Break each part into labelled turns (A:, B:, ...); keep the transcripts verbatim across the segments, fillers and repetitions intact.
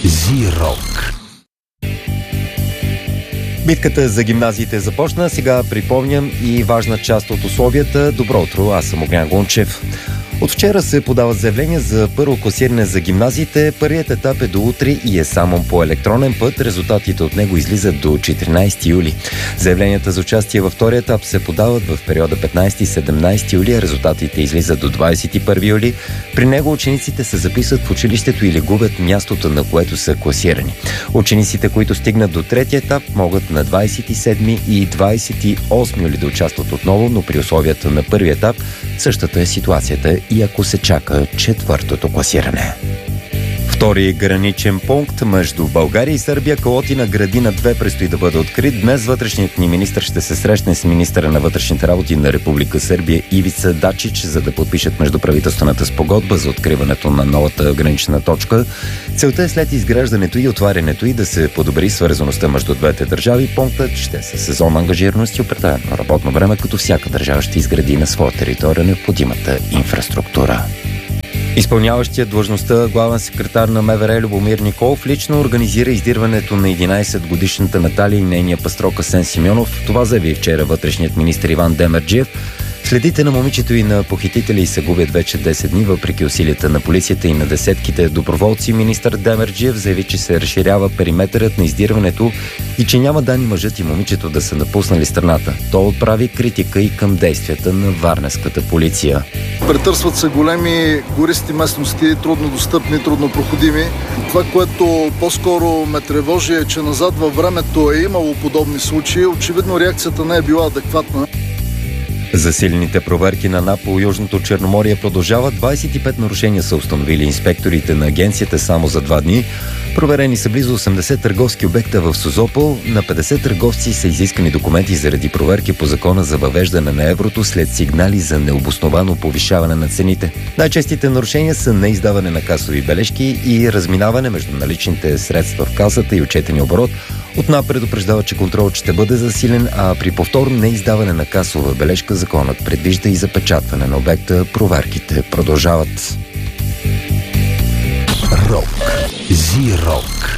A: Зи-рок. Битката за гимназиите започна. Сега припомням и важна част от условията. Добро утро, аз съм Огнян Гончев. От вчера се подават заявления за първо класиране за гимназиите. Първият етап е до утре и е само по електронен път. Резултатите от него излизат до четиринайсети юли. Заявленията за участие във втория етап се подават в периода петнайсети - седемнайсети юли, а резултатите излизат до двайсет и първи юли. При него учениците се записват в училището или губят мястото, на което са класирани. Учениците, които стигнат до третия етап, могат на двайсет и седми и двайсет и осми юли да участват отново, но при условията на първия етап същата е ситуацията и ако се чака четвъртото класиране. Втори граничен пункт между България и Сърбия, Калотина градина две, предстои да бъде открит. Днес вътрешният ни министър ще се срещне с министъра на вътрешните работи на Република Сърбия Ивица Дачич, за да подпишат междуправителствената спогодба за откриването на новата гранична точка. Целта е след изграждането и отварянето и да се подобри свързаността между двете държави. Пунктът ще е със сезонна ангажираност и определено работно време, като всяка държава ще изгради на своя територия необходимата инфраструктура. Изпълняващият длъжността главен секретар на МВР Любомир Николов лично организира издирването на единайсетгодишната Наталия и нейния пастрок Асен Симеонов. Това заяви вчера вътрешният министър Иван Демерджиев. Следите на момичето и на похитители се губят вече десет дни, въпреки усилията на полицията и на десетките доброволци. Министър Демерджиев заяви, че се разширява периметърът на издирването и че няма данни мъжът и момичето да са напуснали страната. Той отправи критика и към действията на варненската полиция.
B: Претърсват се големи гористи местности, труднодостъпни, труднопроходими. Това, което по-скоро ме тревожи, е, че назад във времето е имало подобни случаи. Очевидно реакцията не е била адекватна.
A: Засилените проверки на НАП по Южното Черноморие продължават. двайсет и пет нарушения са установили инспекторите на агенцията само за два дни. Проверени са близо осемдесет търговски обекта в Созопол. На петдесет търговци са изискани документи заради проверки по закона за въвеждане на еврото след сигнали за необосновано повишаване на цените. Най-честите нарушения са неиздаване на касови бележки и разминаване между наличните средства в касата и отчетения оборот. От НАП предупреждава, че контролът ще бъде засилен, а при повторно неиздаване на касова бележка законът предвижда и запечатване на обекта. Проверките продължават.
C: Рок. Зи-рок.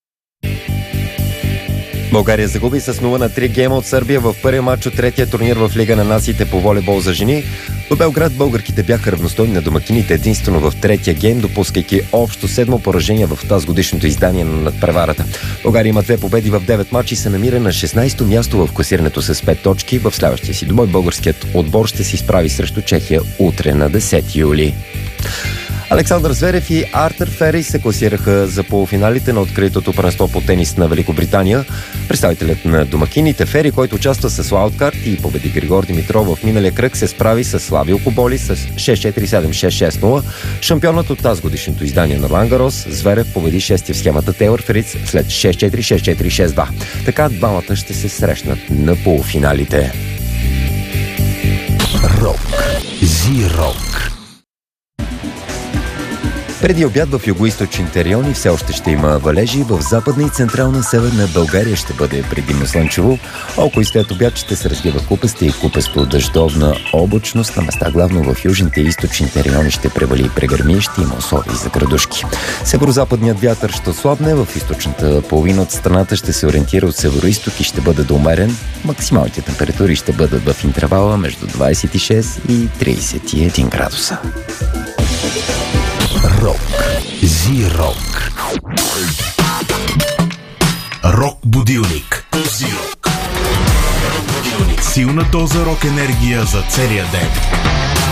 A: България загуби с нула на три гейма от Сърбия в първия матч от третия турнир в Лига на нациите по волейбол за жени. В Белград българките бяха равностойни на домакините единствено в третия гейм, допускайки общо седмо поражение в тазгодишното издание на надпреварата. България има две победи в девет мача и се намира на шестнайсето място в класирането с пет точки. В следващия си двубой българският отбор ще се изправи срещу Чехия утре на десети юли. Александър Зверев и Артър Фери се класираха за полуфиналите на откритото първенство по тенис на Великобритания. Представителят на домакините Фери, който участва с уайлдкарт и победи Григор Димитров в миналия кръг, се справи с Славио Коболи с шест четири седем шест шест нула. Шампионът от тази годишното издание на Лангарос, Зверев победи шести в схемата Тейлър Фриц след шест четири шест четири шест два. Така двамата ще се срещнат на полуфиналите.
C: Рок. Зи-рок.
A: Преди обяд в югоизточните райони все още ще има валежи. В западна и централна северна България ще бъде предимно слънчево. Около и след обяд ще се развива купеста и купесто дъждовна облачност. На места главно в южните и източните райони ще превали и прегърми, ще има условия за градушки. Северо-западният вятър ще ослабне. В източната половина от страната ще се ориентира от северо-исток и ще бъде доумерен. Максималните температури ще бъдат в интервала между двайсет и шест и трийсет и един градуса.
C: Рок. Зи-рок. Рок будилник. Зи-рок. Силна доза рок енергия за целия ден.